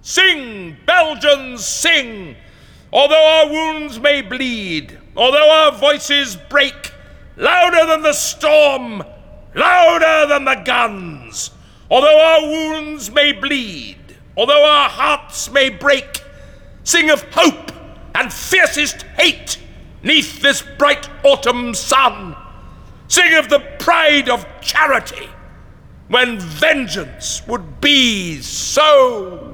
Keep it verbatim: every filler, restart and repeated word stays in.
Sing, Belgians, sing! Although our wounds may bleed, although our voices break, louder than the storm, louder than the guns, although our wounds may bleed, although our hearts may break, sing of hope and fiercest hate neath this bright autumn sun. Sing of the pride of charity when vengeance would be so